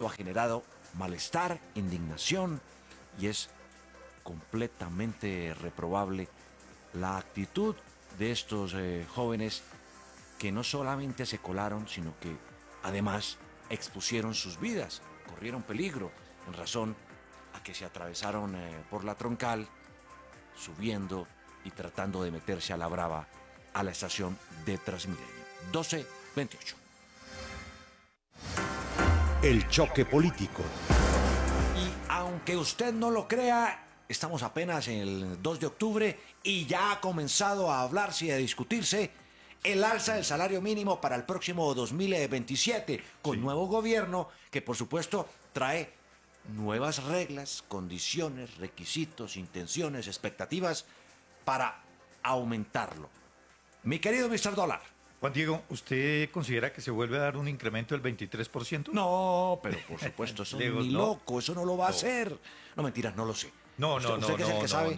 ha generado malestar, indignación, y es completamente reprobable la actitud de estos jóvenes que no solamente se colaron, sino que además expusieron sus vidas, corrieron peligro en razón a que se atravesaron por la troncal, subiendo y tratando de meterse a la brava a la estación de Transmilenio. 12:28. El choque político. Y aunque usted no lo crea, estamos apenas en el 2 de octubre y ya ha comenzado a hablarse y a discutirse el alza del salario mínimo para el próximo 2027, con nuevo gobierno que por supuesto trae nuevas reglas, condiciones, requisitos, intenciones, expectativas para aumentarlo. Mi querido Mr. Dólar. Juan Diego, ¿usted considera que se vuelve a dar un incremento del 23%? No, pero por supuesto, eso Lejos, ni no. loco, eso no lo va a hacer. No, mentiras, no lo sé. ¿Usted que es el que sabe?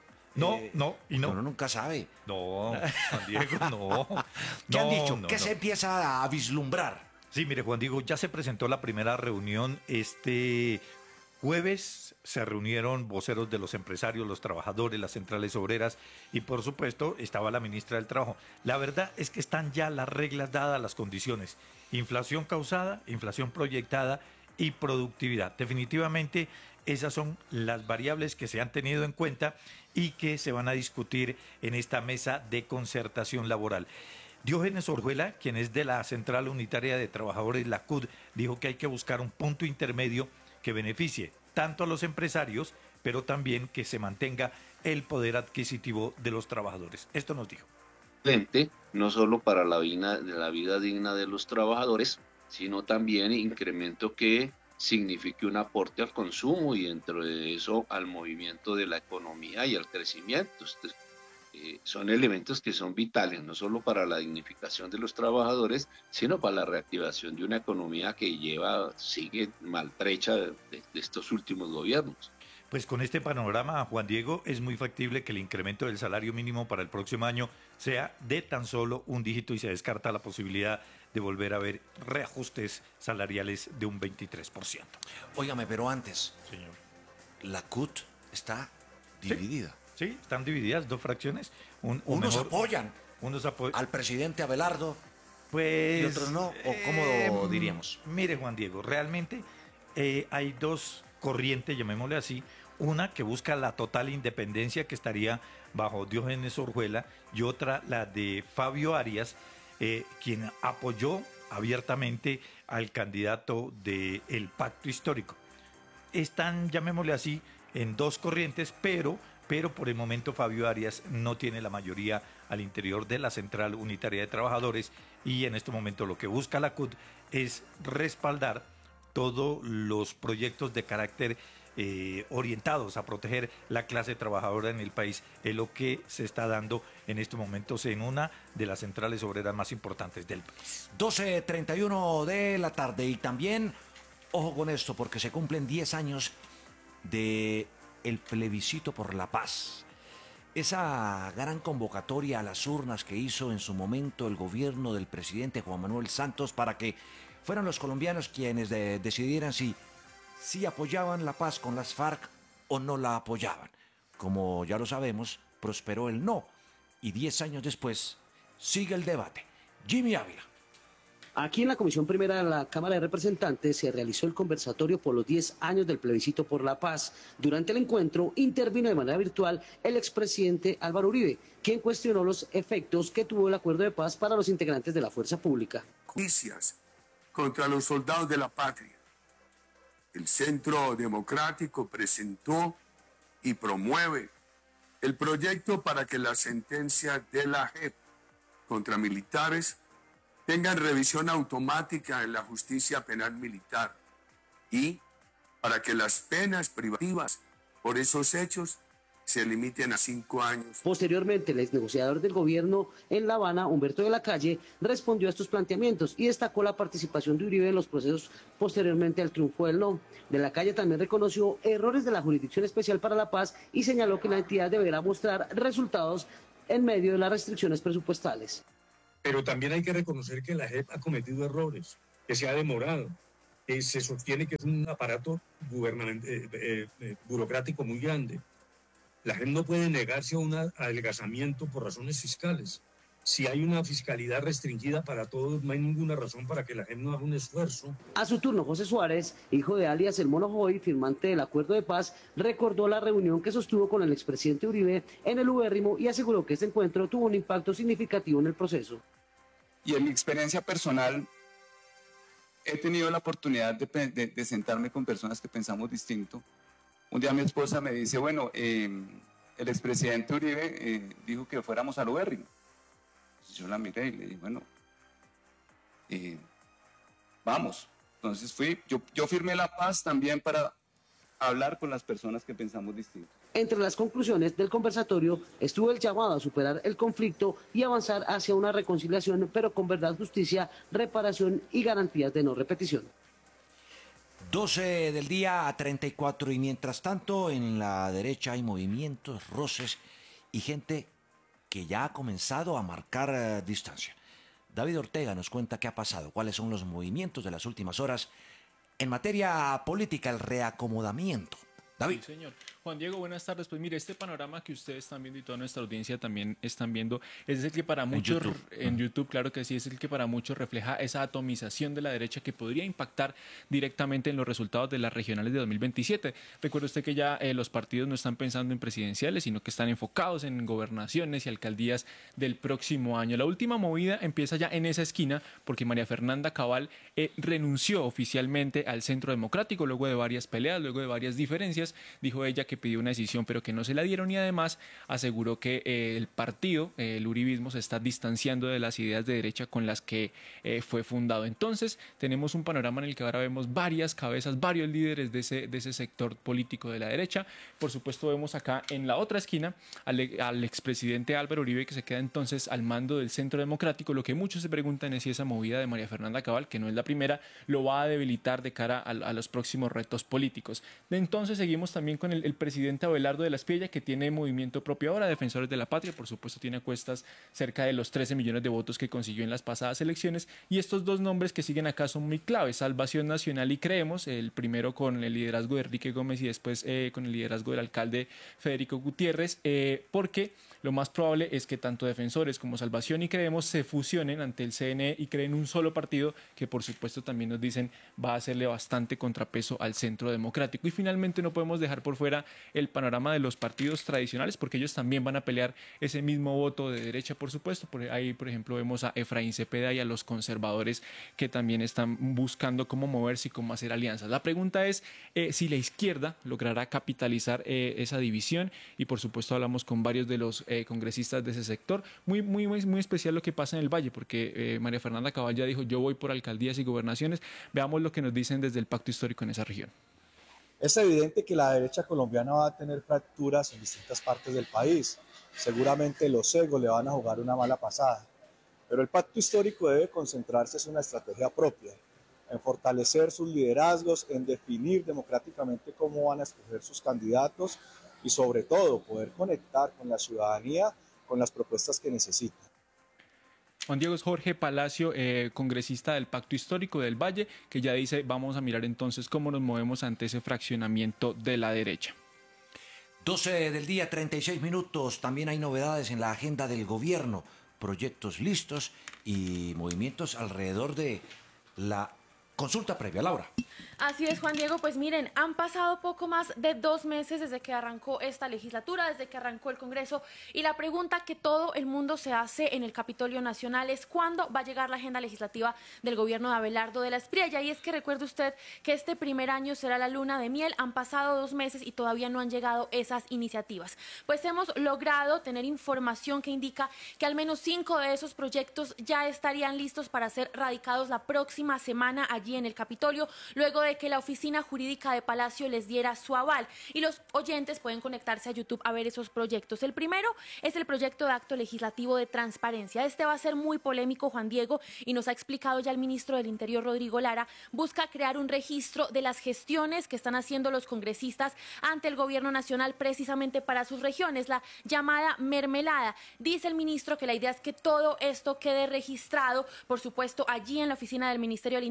Uno nunca sabe. No, Juan Diego, no. ¿Qué han dicho? ¿Qué se empieza a vislumbrar? Sí, mire, Juan Diego, ya se presentó la primera reunión este jueves. Se reunieron voceros de los empresarios, los trabajadores, las centrales obreras y, por supuesto, estaba la ministra del Trabajo. La verdad es que están ya las reglas dadas, las condiciones. Inflación causada, inflación proyectada y productividad. Definitivamente, esas son las variables que se han tenido en cuenta y que se van a discutir en esta mesa de concertación laboral. Diógenes Orjuela, quien es de la Central Unitaria de Trabajadores, la CUT, dijo que hay que buscar un punto intermedio que beneficie tanto a los empresarios, pero también que se mantenga el poder adquisitivo de los trabajadores. Esto nos dijo. No solo para la vida digna de los trabajadores, sino también incremento que signifique un aporte al consumo y dentro de eso al movimiento de la economía y al crecimiento. Son elementos que son vitales, no solo para la dignificación de los trabajadores, sino para la reactivación de una economía que sigue maltrecha de estos últimos gobiernos. Pues con este panorama, Juan Diego, es muy factible que el incremento del salario mínimo para el próximo año sea de tan solo un dígito y se descarta la posibilidad de volver a ver reajustes salariales de un 23%. Óigame, pero antes, señor, la CUT está dividida. Sí, están divididas, dos fracciones. Unos apoyan al presidente Abelardo, pues, y otros no, ¿o cómo lo diríamos? Mire, Juan Diego, realmente hay dos corrientes, llamémosle así. Una que busca la total independencia, que estaría bajo Diógenes Orjuela, y otra la de Fabio Arias, quien apoyó abiertamente al candidato del Pacto Histórico. Están, llamémosle así, en dos corrientes, pero por el momento Fabio Arias no tiene la mayoría al interior de la Central Unitaria de Trabajadores y en este momento lo que busca la CUT es respaldar todos los proyectos de carácter orientados a proteger la clase trabajadora en el país. Es lo que se está dando en estos momentos en una de las centrales obreras más importantes del país. 12:31 de la tarde y también, ojo con esto, porque se cumplen 10 años de el plebiscito por la paz. Esa gran convocatoria a las urnas que hizo en su momento el gobierno del presidente Juan Manuel Santos para que fueran los colombianos quienes decidieran si apoyaban la paz con las FARC o no la apoyaban. Como ya lo sabemos, prosperó el no y 10 años después sigue el debate. Jimmy Ávila. Aquí en la Comisión Primera de la Cámara de Representantes se realizó el conversatorio por los 10 años del plebiscito por la paz. Durante el encuentro intervino de manera virtual el expresidente Álvaro Uribe, quien cuestionó los efectos que tuvo el acuerdo de paz para los integrantes de la fuerza pública. Justicias contra los soldados de la patria. El Centro Democrático presentó y promueve el proyecto para que las sentencias de la JEP contra militares tengan revisión automática en la justicia penal militar y para que las penas privativas por esos hechos se limiten a 5 años. Posteriormente, el exnegociador del gobierno en La Habana, Humberto de la Calle, respondió a estos planteamientos y destacó la participación de Uribe en los procesos posteriormente al triunfo del no. De la Calle también reconoció errores de la Jurisdicción Especial para la Paz y señaló que la entidad deberá mostrar resultados en medio de las restricciones presupuestales. Pero también hay que reconocer que la JEP ha cometido errores, que se ha demorado, se sostiene que es un aparato burocrático muy grande. La JEP no puede negarse a un adelgazamiento por razones fiscales. Si hay una fiscalidad restringida para todos, no hay ninguna razón para que la JEP no haga un esfuerzo. A su turno, José Suárez, hijo de alias El Mono Joy, firmante del acuerdo de paz, recordó la reunión que sostuvo con el expresidente Uribe en el Ubérrimo y aseguró que este encuentro tuvo un impacto significativo en el proceso. Y en mi experiencia personal, he tenido la oportunidad de sentarme con personas que pensamos distinto. Un día mi esposa me dice, bueno, el expresidente Uribe dijo que fuéramos al Ubérrimo. Yo la miré y le dije, bueno, vamos. Entonces yo firmé la paz también para hablar con las personas que pensamos distinto. Entre las conclusiones del conversatorio estuvo el llamado a superar el conflicto y avanzar hacia una reconciliación, pero con verdad, justicia, reparación y garantías de no repetición. 12 del día a 34 y mientras tanto en la derecha hay movimientos, roces y gente que ya ha comenzado a marcar distancia. David Ortega nos cuenta qué ha pasado, cuáles son los movimientos de las últimas horas en materia política, el reacomodamiento. David. Sí, señor. Juan Diego, buenas tardes. Pues mire, este panorama que ustedes están viendo y toda nuestra audiencia también están viendo, es el que para muchos, en YouTube, claro que sí, es el que para muchos refleja esa atomización de la derecha que podría impactar directamente en los resultados de las regionales de 2027. Recuerde usted que ya los partidos no están pensando en presidenciales, sino que están enfocados en gobernaciones y alcaldías del próximo año. La última movida empieza ya en esa esquina porque María Fernanda Cabal renunció oficialmente al Centro Democrático luego de varias peleas, luego de varias diferencias. Dijo ella que pidió una decisión pero que no se la dieron y además aseguró que el partido, el uribismo, se está distanciando de las ideas de derecha con las que fue fundado. Entonces tenemos un panorama en el que ahora vemos varias cabezas, varios líderes de ese sector político de la derecha. Por supuesto vemos acá en la otra esquina al expresidente Álvaro Uribe, que se queda entonces al mando del Centro Democrático. Lo que muchos se preguntan es si esa movida de María Fernanda Cabal, que no es la primera, lo va a debilitar de cara a los próximos retos políticos. De entonces seguimos también con el presidente Abelardo de la Espriella, que tiene movimiento propio ahora, Defensores de la Patria, por supuesto tiene a cuestas cerca de los 13 millones de votos que consiguió en las pasadas elecciones, y estos dos nombres que siguen acá son muy claves: Salvación Nacional y Creemos, el primero con el liderazgo de Enrique Gómez y después con el liderazgo del alcalde Federico Gutiérrez, porque lo más probable es que tanto Defensores como Salvación y Creemos se fusionen ante el CNE y creen un solo partido que por supuesto también nos dicen va a hacerle bastante contrapeso al Centro Democrático. Y finalmente no podemos dejar por fuera el panorama de los partidos tradicionales, porque ellos también van a pelear ese mismo voto de derecha, por supuesto. Ahí, por ejemplo, vemos a Efraín Cepeda y a los conservadores que también están buscando cómo moverse y cómo hacer alianzas. La pregunta es si la izquierda logrará capitalizar esa división, y por supuesto hablamos con varios de los congresistas de ese sector. Muy especial lo que pasa en el Valle, porque María Fernanda Cabal ya dijo: yo voy por alcaldías y gobernaciones. Veamos lo que nos dicen desde el Pacto Histórico en esa región. Es evidente que la derecha colombiana va a tener fracturas en distintas partes del país. Seguramente los egos le van a jugar una mala pasada. Pero el pacto histórico debe concentrarse en una estrategia propia, en fortalecer sus liderazgos, en definir democráticamente cómo van a escoger sus candidatos y sobre todo poder conectar con la ciudadanía con las propuestas que necesita. Juan Diego, es Jorge Palacio, congresista del Pacto Histórico del Valle, que ya dice: vamos a mirar entonces cómo nos movemos ante ese fraccionamiento de la derecha. 12 del día, 36 minutos. También hay novedades en la agenda del gobierno, proyectos listos y movimientos alrededor de la consulta previa. Laura. Así es, Juan Diego. Pues miren, han pasado poco más de 2 meses desde que arrancó esta legislatura, desde que arrancó el Congreso, y la pregunta que todo el mundo se hace en el Capitolio Nacional es: ¿cuándo va a llegar la agenda legislativa del gobierno de Abelardo de la Espriella? Y es que recuerde usted que este primer año será la luna de miel. Han pasado 2 meses y todavía no han llegado esas iniciativas. Pues hemos logrado tener información que indica que al menos 5 de esos proyectos ya estarían listos para ser radicados la próxima semana allí en el Capitolio, luego de que la oficina jurídica de Palacio les diera su aval, y los oyentes pueden conectarse a YouTube a ver esos proyectos. El primero es el proyecto de acto legislativo de transparencia. Este va a ser muy polémico, Juan Diego, y nos ha explicado ya el ministro del Interior, Rodrigo Lara. Busca crear un registro de las gestiones que están haciendo los congresistas ante el gobierno nacional precisamente para sus regiones, la llamada mermelada. Dice el ministro que la idea es que todo esto quede registrado, por supuesto, allí en la oficina del Ministerio del Interior, para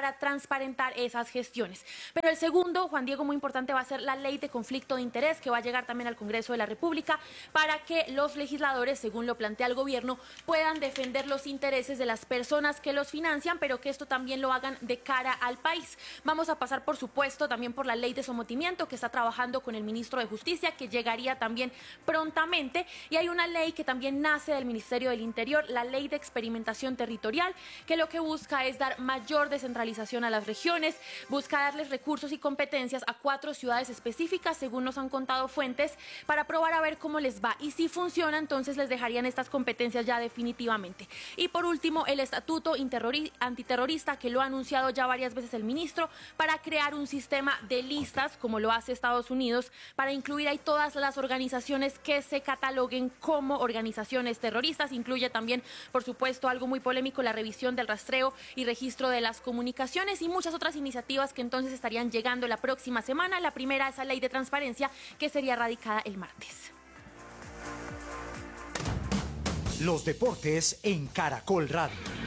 para transparentar esas gestiones. Pero el segundo, Juan Diego, muy importante, va a ser la ley de conflicto de interés, que va a llegar también al Congreso de la República para que los legisladores, según lo plantea el gobierno, puedan defender los intereses de las personas que los financian, pero que esto también lo hagan de cara al país. Vamos a pasar, por supuesto, también por la ley de sometimiento, que está trabajando con el ministro de Justicia, que llegaría también prontamente, y hay una ley que también nace del Ministerio del Interior, la ley de experimentación territorial, que lo que busca es dar mayor descentralización a las regiones, busca darles recursos y competencias a 4 ciudades específicas, según nos han contado fuentes, para probar a ver cómo les va, y si funciona, entonces les dejarían estas competencias ya definitivamente. Y por último, el estatuto antiterrorista, que lo ha anunciado ya varias veces el ministro, para crear un sistema de listas, como lo hace Estados Unidos, para incluir ahí todas las organizaciones que se cataloguen como organizaciones terroristas. Incluye también, por supuesto, algo muy polémico, la revisión del rastreo y registro de las comunicaciones y muchas otras iniciativas que entonces estarían llegando la próxima semana. La primera es la ley de transparencia, que sería radicada el martes. Los deportes en Caracol Radio.